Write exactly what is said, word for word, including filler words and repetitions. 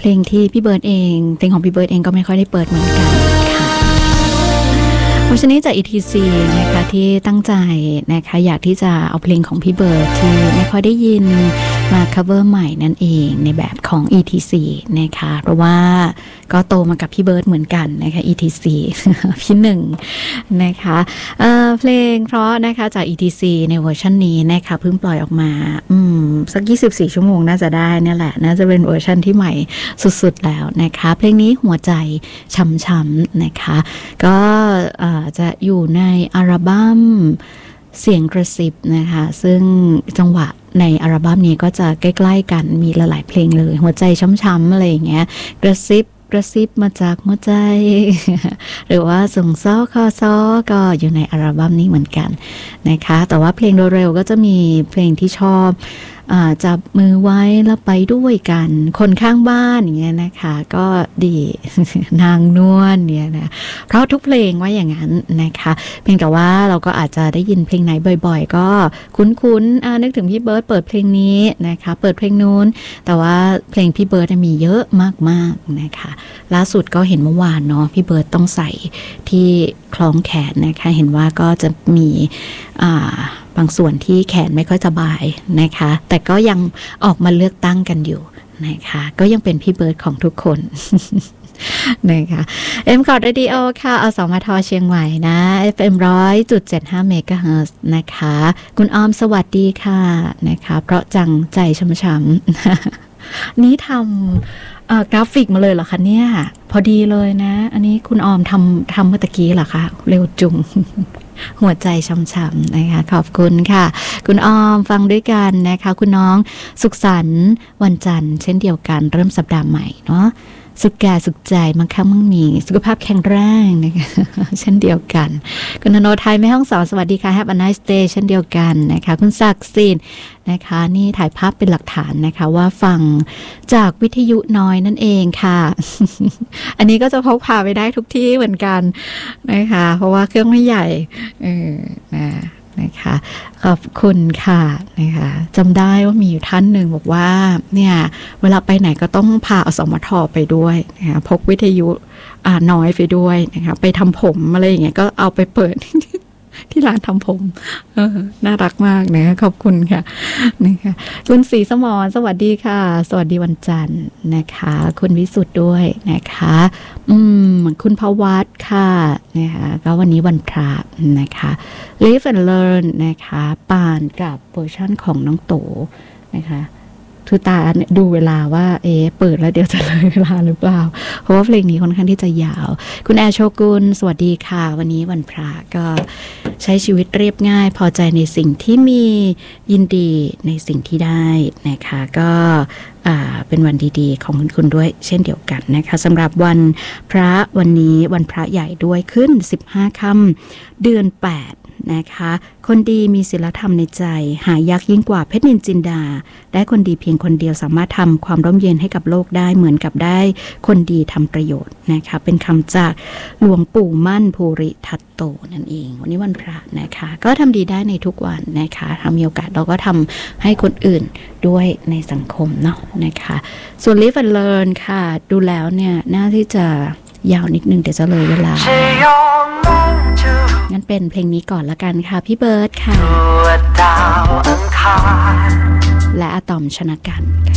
ลงที่พี่เบิร์ดเองเพลงของพี่เบิร์ดเองก็ไม่ค่อยได้เปิดเหมือนกันค่ะเพราะฉะนั้นจาก อี ที ซี นะคะที่ตั้งใจนะคะอยากที่จะเอาเพลงของพี่เบิร์ดที่ไม่ค่อยได้ยินมา cover ใหม่นั่นเองในแบบของ อี ที ซี นะคะเพราะว่าก็โตมากับพี่เบิร์ดเหมือนกันนะคะ อี ที ซี พี่หนึ่งนะคะเอ่อเพลงเพราะนะคะจาก อี ที ซี ในเวอร์ชันนี้นะคะเพิ่งปล่อยออกมาอืมสักยี่สิบสี่ชั่วโมงน่าจะได้นี่แหละน่าจะเป็นเวอร์ชันที่ใหม่สุดๆแล้วนะคะเพลงนี้หัวใจช้ำๆนะคะก็จะอยู่ในอัลบั้มเสียงกระซิบนะคะซึ่งจังหวะในอัลบั้มนี้ก็จะใกล้ๆกันมีหลายๆเพลงเลยหัวใจช้ำๆอะไรอย่างเงี้ยกระซิบกระซิบมาจากหัวใจ หรือว่าส่งซ้อคอซ้อก็อยู่ในอัลบั้มนี้เหมือนกันนะคะแต่ว่าเพลงเร็วๆก็จะมีเพลงที่ชอบจับมือไว้แล้วไปด้วยกันคนข้างบ้านอย่างเงี้ยนะคะก็ดี นางนวลเนี่ยนะเพราะทุกเพลงว่าอย่างนั้นนะคะเพียงแต่ว่าเราก็อาจจะได้ยินเพลงไหนบ่อยๆก็คุ้นๆนึกถึงพี่เบิร์ดเปิดเพลงนี้นะคะเปิดเพลงนู้นแต่ว่าเพลงพี่เบิร์ดมีเยอะมากๆนะคะล่าสุดก็เห็นเมื่อวานเนาะพี่เบิร์ดต้องใส่ที่คล้องแขนนะคะเห็นว่าก็จะมีอ่าบางส่วนที่แขนไม่ค่อยสบายนะคะแต่ก็ยังออกมาเลือกตั้งกันอยู่นะคะก็ยังเป็นพี่เบิร์ดของทุกคน นะคะเอ็มคอร์ดเรดิโอค่ะอสมทเชียงใหม่นะ เอฟ เอ็ม หนึ่งร้อยจุดเจ็ดห้า เมกะเฮิรตซ์นะคะคุณออมสวัสดีค่ะนะคะเพราะจังใจช้ำๆ นี้ทำกราฟิกมาเลยเหรอคะเนี่ยพอดีเลยนะอันนี้คุณออมทำทำเมื่อตะกี้เหรอคะเร็วจุง หัวใจช้ำๆนะคะขอบคุณค่ะคุณออมฟังด้วยกันนะคะคุณน้องสุขสันต์วันจันทร์เช่นเดียวกันเริ่มสัปดาห์ใหม่เนาะสุขกายสุขใจมั่งคั่งมั่งมีสุขภาพแข็งแรงนะคะเช่นเดียวกันคุณนโนไทยแม่ห้องสอนสวัสดีค่ะ Have a nice day เช่นเดียวกันนะคะคุณศักดิ์สิทธิ์นะคะนี่ถ่ายภาพเป็นหลักฐานนะคะว่าฟังจากวิทยุน้อยนั่นเองค่ะ อันนี้ก็จะพกพาไปได้ทุกที่เหมือนกันนะคะเพราะว่าเครื่องไม่ใหญ่เออนะนะคะขอบคุณค่ะนะคะจำได้ว่ามีอยู่ท่านหนึ่งบอกว่าเนี่ยเวลาไปไหนก็ต้องพาอสมทไปด้วยนะคะพกวิทยุอ่าน้อยไปด้วยนะคะไปทำผมอะไรอย่างเงี้ยก็เอาไปเปิด ที่ร้านทำผมเออน่ารักมากนะคะขอบคุณค่ะนะคะคุณศรีสมรสวัสดีค่ะสวัสดีวันจันทร์นะคะคุณวิสุทธ์ด้วยนะคะอืมคุณภวัตค่ะนะคะก็วันนี้วันพระนะคะ Live and Learn นะคะป่านกับเวอร์ชันของน้องโตนะคะคือตาดูเวลาว่าเอเปิดแล้วเดี๋ยวจะเลยเวลาหรือเปล่าเพราะว่าเพลงนี้ค่อนข้างที่จะยาวคุณแอร์โชกุลสวัสดีค่ะวันนี้วันพระก็ใช้ชีวิตเรียบง่ายพอใจในสิ่งที่มียินดีในสิ่งที่ได้นะคะก็เป็นวันดีๆของคุณคุณด้วยเช่นเดียวกันนะคะสำหรับวันพระวันนี้วันพระใหญ่ด้วยขึ้นสิบห้าค่ำเดือนแปดนะคะคนดีมีศีลธรรมในใจหายากยิ่งกว่าเพชรนินจินดาได้คนดีเพียงคนเดียวสามารถทำความร่มเย็นให้กับโลกได้เหมือนกับได้คนดีทำประโยชน์นะคะเป็นคำจากหลวงปู่มั่นภูริทัตโตนั่นเองวันนี้วันพระนะคะก็ทำดีได้ในทุกวันนะคะถ้ามีโอกาสเราก็ทำให้คนอื่นด้วยในสังคมเนาะนะคะส่วน Live and Learn ค่ะดูแล้วเนี่ยน่าที่จะยาวนิดนึงเดี๋ยวจะเลยเวลางั้นเป็นเพลงนี้ก่อนละกันค่ะพี่เบิร์ดค่ะและอะตอมชนะกัน